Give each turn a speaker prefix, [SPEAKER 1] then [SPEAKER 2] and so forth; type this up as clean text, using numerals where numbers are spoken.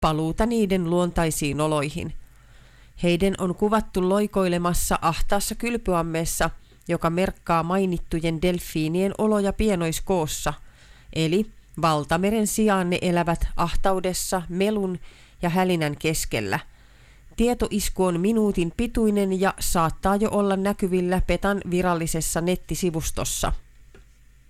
[SPEAKER 1] paluuta niiden luontaisiin oloihin. Heidän on kuvattu loikoilemassa ahtaassa kylpyammeessa, joka merkkaa mainittujen delfiinien oloja pienoiskoossa, eli valtameren sijaan ne elävät ahtaudessa melun ja hälinän keskellä. Tietoisku on minuutin pituinen ja saattaa jo olla näkyvillä Petan virallisessa nettisivustossa.